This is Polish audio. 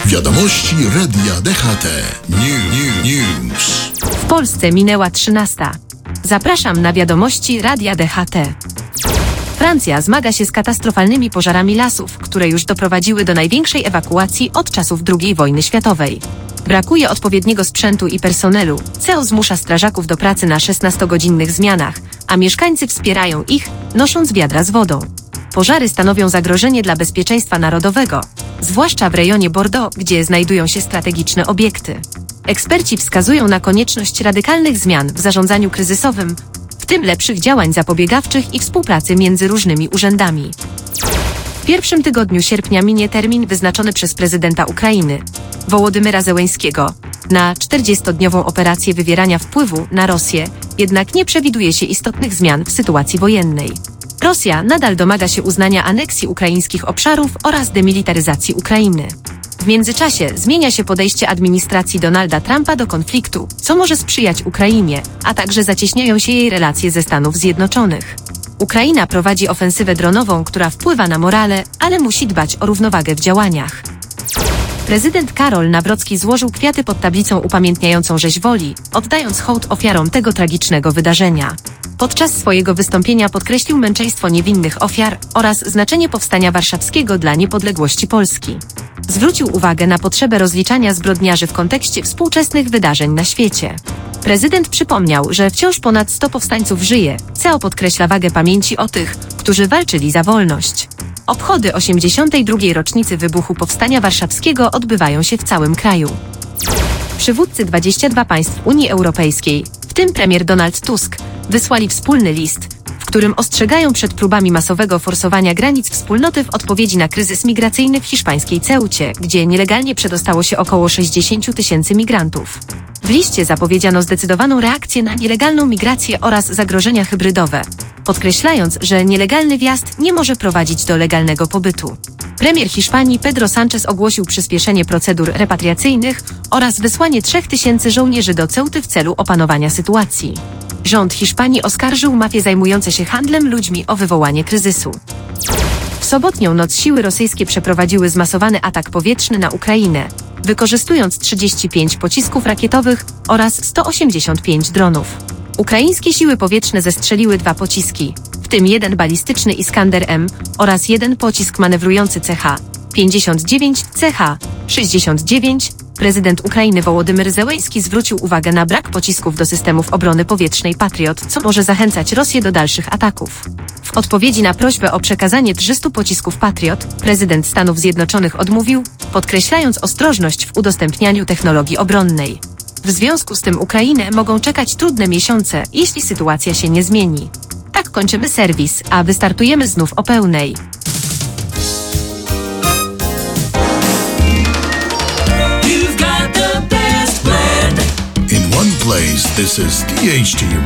Wiadomości Radia DHT. News. W Polsce minęła 13. Zapraszam na wiadomości Radia DHT. Francja zmaga się z katastrofalnymi pożarami lasów, które już doprowadziły do największej ewakuacji od czasów II wojny światowej. Brakuje odpowiedniego sprzętu i personelu, co zmusza strażaków do pracy na 16-godzinnych zmianach, a mieszkańcy wspierają ich, nosząc wiadra z wodą. Pożary stanowią zagrożenie dla bezpieczeństwa narodowego, zwłaszcza w rejonie Bordeaux, gdzie znajdują się strategiczne obiekty. Eksperci wskazują na konieczność radykalnych zmian w zarządzaniu kryzysowym, w tym lepszych działań zapobiegawczych i współpracy między różnymi urzędami. W pierwszym tygodniu sierpnia minie termin wyznaczony przez prezydenta Ukrainy, Wołodymyra Zełeńskiego, na 40-dniową operację wywierania wpływu na Rosję, jednak nie przewiduje się istotnych zmian w sytuacji wojennej. Rosja nadal domaga się uznania aneksji ukraińskich obszarów oraz demilitaryzacji Ukrainy. W międzyczasie zmienia się podejście administracji Donalda Trumpa do konfliktu, co może sprzyjać Ukrainie, a także zacieśniają się jej relacje ze Stanów Zjednoczonych. Ukraina prowadzi ofensywę dronową, która wpływa na morale, ale musi dbać o równowagę w działaniach. Prezydent Karol Nawrocki złożył kwiaty pod tablicą upamiętniającą rzeź Woli, oddając hołd ofiarom tego tragicznego wydarzenia. Podczas swojego wystąpienia podkreślił męczeństwo niewinnych ofiar oraz znaczenie powstania warszawskiego dla niepodległości Polski. Zwrócił uwagę na potrzebę rozliczania zbrodniarzy w kontekście współczesnych wydarzeń na świecie. Prezydent przypomniał, że wciąż ponad 100 powstańców żyje, co podkreśla wagę pamięci o tych, którzy walczyli za wolność. Obchody 82. rocznicy wybuchu Powstania Warszawskiego odbywają się w całym kraju. Przywódcy 22 państw Unii Europejskiej, w tym premier Donald Tusk, wysłali wspólny list, w którym ostrzegają przed próbami masowego forsowania granic wspólnoty w odpowiedzi na kryzys migracyjny w hiszpańskiej Ceucie, gdzie nielegalnie przedostało się około 60 000 migrantów. W liście zapowiedziano zdecydowaną reakcję na nielegalną migrację oraz zagrożenia hybrydowe, podkreślając, że nielegalny wjazd nie może prowadzić do legalnego pobytu. Premier Hiszpanii Pedro Sánchez ogłosił przyspieszenie procedur repatriacyjnych oraz wysłanie 3000 żołnierzy do Ceuty w celu opanowania sytuacji. Rząd Hiszpanii oskarżył mafie zajmujące się handlem ludźmi o wywołanie kryzysu. W sobotnią noc siły rosyjskie przeprowadziły zmasowany atak powietrzny na Ukrainę, wykorzystując 35 pocisków rakietowych oraz 185 dronów. Ukraińskie siły powietrzne zestrzeliły 2 pociski, w tym jeden balistyczny Iskander-M oraz jeden pocisk manewrujący CH-59, CH-69. Prezydent Ukrainy Wołodymyr Zełeński zwrócił uwagę na brak pocisków do systemów obrony powietrznej Patriot, co może zachęcać Rosję do dalszych ataków. W odpowiedzi na prośbę o przekazanie 300 pocisków Patriot, prezydent Stanów Zjednoczonych odmówił, podkreślając ostrożność w udostępnianiu technologii obronnej. W związku z tym Ukrainę mogą czekać trudne miesiące, jeśli sytuacja się nie zmieni. Tak kończymy serwis, a wystartujemy znów o pełnej. In one place, this is DHT